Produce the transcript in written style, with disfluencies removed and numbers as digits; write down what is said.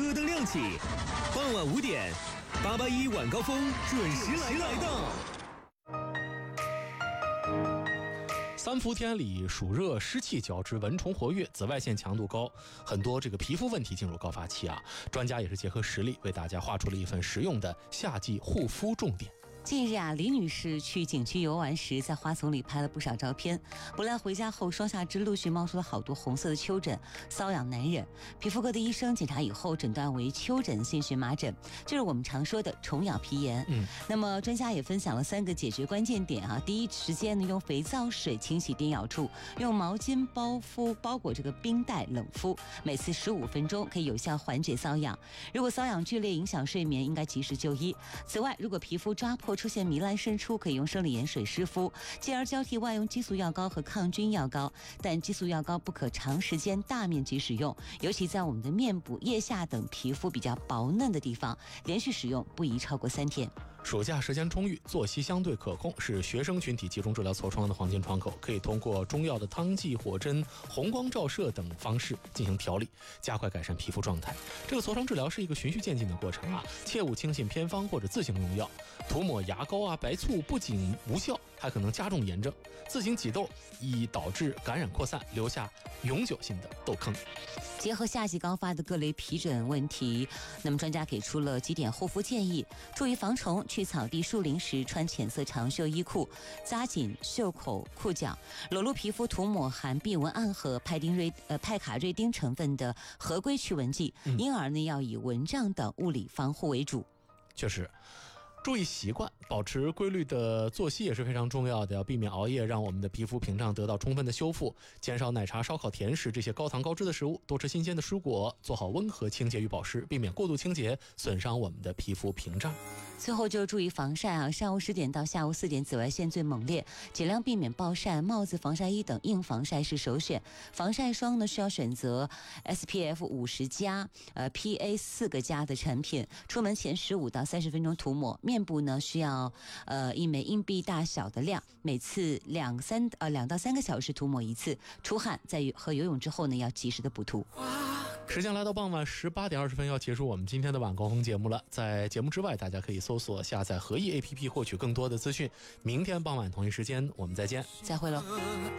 车灯亮起，傍晚5点，881晚高峰准时来到。 三伏天里暑热湿气交织，蚊虫活跃，紫外线强度高，很多这个皮肤问题进入高发期啊。专家也是结合实例，为大家画出了一份实用的夏季护肤重点。 近日啊，李女士去景区游玩时，在花丛里拍了不少照片。不料回家后，双下肢陆续冒出了好多红色的丘疹，瘙痒难忍。皮肤科的医生检查以后，诊断为丘疹性荨麻疹，就是我们常说的虫咬皮炎。那么专家也分享了3个解决关键点啊。第一时间呢，用肥皂水清洗叮咬处，用毛巾包裹这个冰袋冷敷，每次15分钟，可以有效缓解瘙痒。如果瘙痒剧烈影响睡眠，应该及时就医。此外，如果皮肤抓破出现糜烂渗出，可以用生理盐水湿敷，继而交替外用激素药膏和抗菌药膏，但激素药膏不可长时间大面积使用，尤其在我们的面部、腋下等皮肤比较薄嫩的地方，连续使用不宜超过3天。 暑假时间充裕，作息相对可控，是学生群体集中治疗痤疮的黄金窗口。可以通过中药的汤剂、火针、红光照射等方式进行调理，加快改善皮肤状态。这个痤疮治疗是一个循序渐进的过程啊，切勿轻信偏方或者自行用药。涂抹牙膏啊、白醋不仅无效，还可能加重炎症。自行挤痘易导致感染扩散，留下永久性的痘坑。 结合夏季高发的各类皮疹问题，那么专家给出了几点护肤建议：注意防虫，去草地、树林时穿浅色长袖衣裤，扎紧袖口、裤脚，裸露皮肤涂抹含避蚊胺和派卡瑞丁成分的合规驱蚊剂，因而呢要以蚊帐等物理防护为主。 确实。注意习惯，保持规律的作息也是非常重要的，要避免熬夜，让我们的皮肤屏障得到充分的修复，减少奶茶、烧烤、甜食这些高糖高脂的食物，多吃新鲜的蔬果，做好温和清洁与保湿，避免过度清洁损伤我们的皮肤屏障。 最后就注意防晒啊，上午10点到下午4点紫外线最猛烈，尽量避免暴晒，帽子、防晒衣等硬防晒是首选。防晒霜呢需要选择 SPF 50+、PA 4个加的产品，出门前15到30分钟涂抹。面部呢需要1枚硬币大小的量，每次2到3个小时涂抹一次。出汗在和游泳之后呢要及时的补涂。 时间来到傍晚18点20分，要结束我们今天的晚高峰节目了。在节目之外，大家可以搜索下载合意 APP 获取更多的资讯。明天傍晚同一时间我们再见， 再会喽。